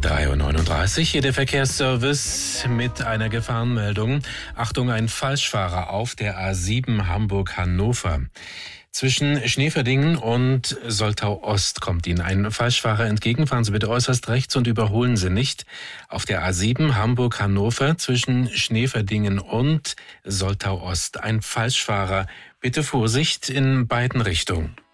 3:39 Uhr, hier der Verkehrsservice mit einer Gefahrenmeldung. Achtung, ein Falschfahrer auf der A7 Hamburg-Hannover. Zwischen Schneeverdingen und Soltau-Ost kommt Ihnen ein Falschfahrer entgegen. Fahren Sie bitte äußerst rechts und überholen Sie nicht. Auf der A7 Hamburg-Hannover zwischen Schneeverdingen und Soltau-Ost ein Falschfahrer. Bitte Vorsicht in beiden Richtungen.